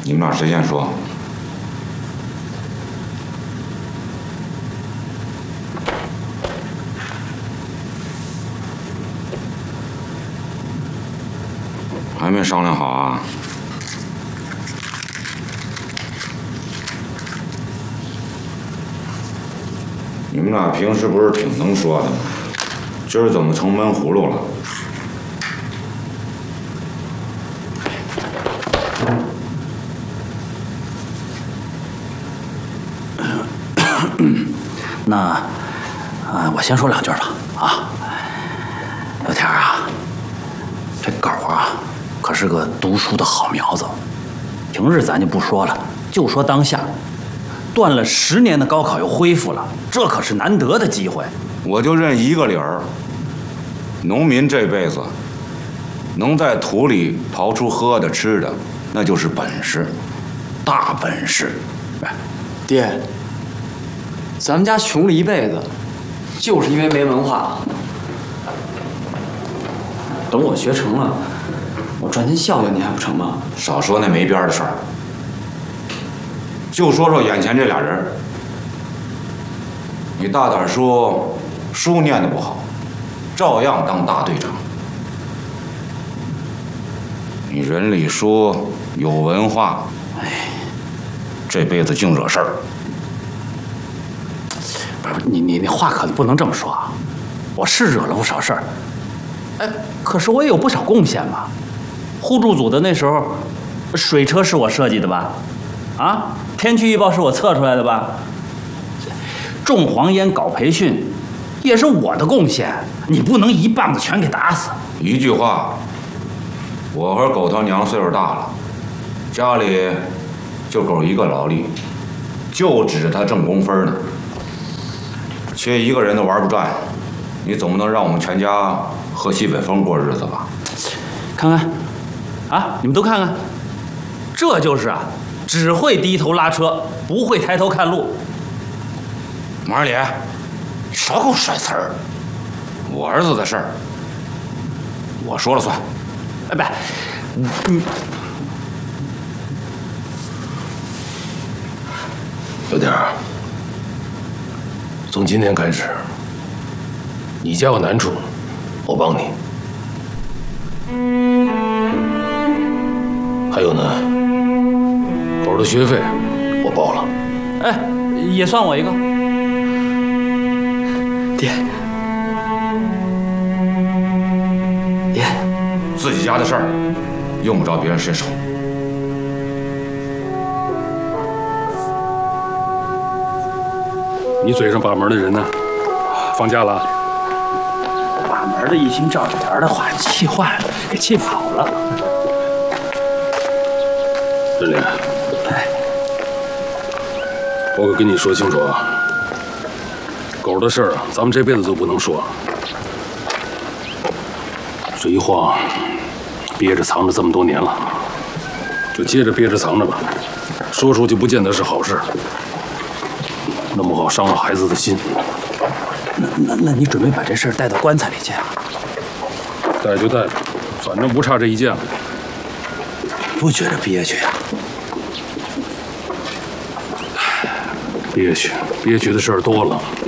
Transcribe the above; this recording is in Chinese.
你们俩谁先说？还没商量好啊？你们俩平时不是挺能说的吗？今儿怎么成闷葫芦了？ 那，我先说两句吧。啊，小田啊，这狗啊，可是个读书的好苗子。平日咱就不说了，就说当下，断了10年的高考又恢复了，这可是难得的机会。 我就认一个理儿，农民这辈子能在土里刨出喝的吃的，那就是本事，大本事。 爹，咱们家穷了一辈子，就是因为没文化。等我学成了，我赚钱孝敬你还不成吗？ 少说那没边儿的事儿，就说说眼前这俩人。你大胆说，书念得不好，照样当大队长。你人里说有文化，这辈子净惹事儿。 不是你话可不能这么说啊！我是惹了不少事儿，可是我也有不少贡献嘛。互助组的那时候，水车是我设计的吧？啊，天气预报是我测出来的吧？种黄烟搞培训，也是我的贡献。你不能一棒子全给打死。 一句话，我和狗他娘岁数大了，家里就狗一个劳力，就指着他挣工分呢。缺一个人都玩不转，你总不能让我们全家喝西北风过日子吧？ 看看，啊，你们都看看，这就是啊，只会低头拉车，不会抬头看路。 马二姐，你少给我甩词儿！我儿子的事儿，我说了算。 小点儿，从今天开始，你家有难处，我帮你。还有呢，狗的学费我报了。 也算我一个。 爹， 自己家的事儿，用不着别人伸手。 你嘴上把门的人呢？放假了？ 把门的一听赵小田的话，气坏了，给气跑了。 真莲，我可跟你说清楚啊，狗的事儿啊，咱们这辈子都不能说。这一晃憋着藏着这么多年了，就接着憋着藏着吧，说出去不见得是好事，弄不好伤了孩子的心。 那你准备把这事儿带到棺材里去啊？ 带就带吧，反正不差这一件了。 不觉着憋屈呀？ 憋屈的事儿多了。